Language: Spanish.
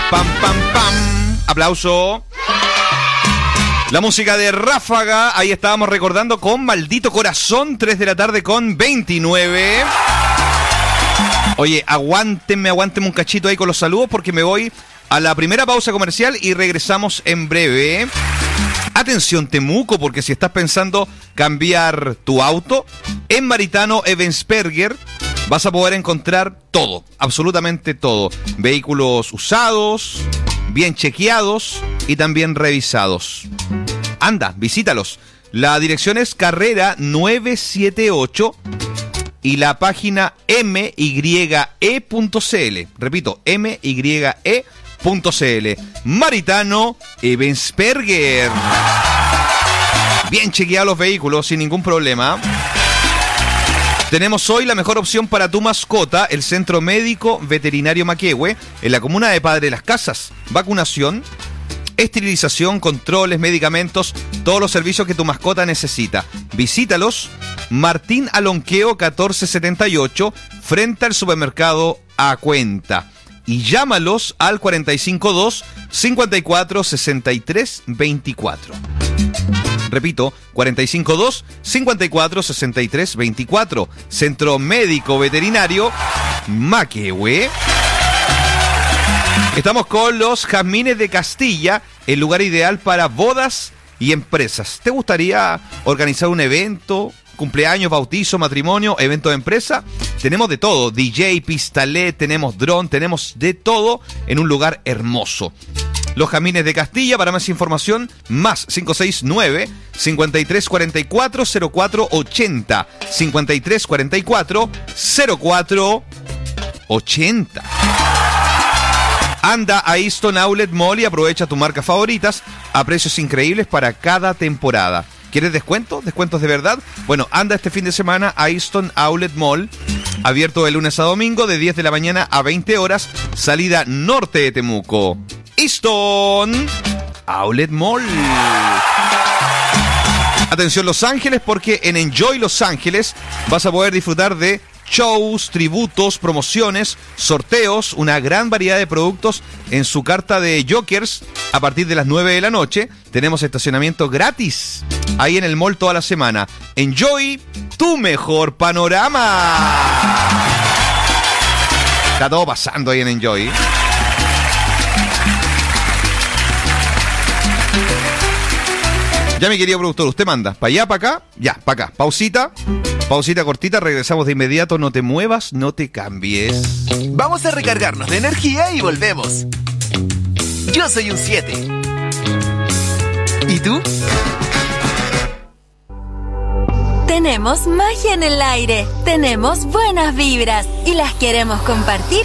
Pam, pam, pam. Aplauso. La música de Ráfaga, ahí estábamos recordando con Maldito Corazón, 3 de la tarde con 29. Oye, aguántenme un cachito ahí con los saludos porque me voy a la primera pausa comercial y regresamos en breve. Atención Temuco, porque si estás pensando cambiar tu auto, en Maritano Ebensperger vas a poder encontrar todo, absolutamente todo. Vehículos usados, bien chequeados y también revisados. Anda, visítalos. La dirección es Carrera 978 y la página mye.cl. Repito, mye.cl. Maritano Ebensperger. Bien chequeados los vehículos, sin ningún problema. Tenemos hoy la mejor opción para tu mascota, el Centro Médico Veterinario Maquehue, en la comuna de Padre Las Casas. Vacunación, esterilización, controles, medicamentos, todos los servicios que tu mascota necesita. Visítalos, Martín Alonqueo 1478, frente al supermercado A Cuenta. Y llámalos al 452 54 63 24. Repito, 452 54 63 24. Centro Médico Veterinario Maquehue. Estamos con los Jazmines de Castilla, el lugar ideal para bodas y empresas. ¿Te gustaría organizar un evento, cumpleaños, bautizo, matrimonio, evento de empresa? Tenemos de todo, DJ, pistalet, tenemos dron, tenemos de todo en un lugar hermoso. Los Jazmines de Castilla, para más información, más 569-5344-0480. 5344-0480. Anda a Easton Outlet Mall y aprovecha tus marcas favoritas a precios increíbles para cada temporada. ¿Quieres descuento? ¿Descuentos de verdad? Bueno, anda este fin de semana a Easton Outlet Mall, abierto de lunes a domingo de 10 de la mañana a 20 horas, salida norte de Temuco. Easton Outlet Mall. Atención Los Ángeles, porque en Enjoy Los Ángeles vas a poder disfrutar de shows, tributos, promociones, sorteos, una gran variedad de productos en su carta de Jokers. A partir de las 9 de la noche tenemos estacionamiento gratis ahí en el mall toda la semana. Enjoy tu mejor panorama. Está todo pasando ahí en Enjoy. Ya, mi querido productor, usted manda. ¿Para allá, para acá? Ya, para acá. Pausita cortita, regresamos de inmediato. No te muevas, no te cambies. Vamos a recargarnos de energía y volvemos. Yo soy un 7. ¿Y tú? Tenemos magia en el aire, tenemos buenas vibras y las queremos compartir